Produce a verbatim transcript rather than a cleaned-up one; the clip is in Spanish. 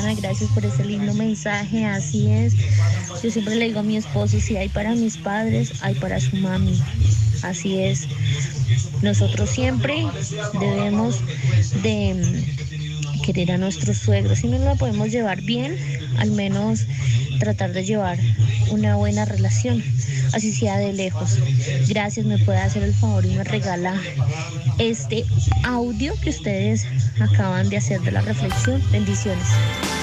Ay, gracias por ese lindo mensaje, así es. Yo siempre le digo a mi esposo, si hay para mis padres, hay para su mami. Así es. Nosotros siempre debemos de mm, querer a nuestros suegros. Si no la podemos llevar bien, al menos tratar de llevar una buena relación, así sea de lejos. Gracias, me puede hacer el favor y me regala este audio que ustedes acaban de hacer de la reflexión. Bendiciones.